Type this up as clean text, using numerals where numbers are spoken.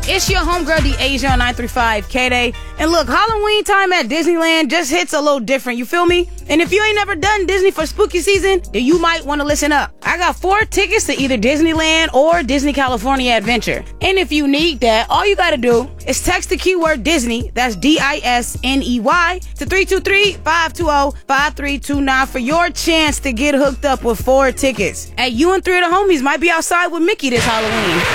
It's your homegirl, the Asia on 935 K-Day. And look, Halloween time at Disneyland just hits a little different, you feel me? And if you ain't never done Disney for spooky season, then you might want to listen up. I got 4 tickets to either Disneyland or Disney California Adventure. And if you need that, all you gotta do is text the keyword Disney, that's D-I-S-N-E-Y, to 323-520-5329 for your chance to get hooked up with 4 tickets. And you and 3 of the homies might be outside with Mickey this Halloween.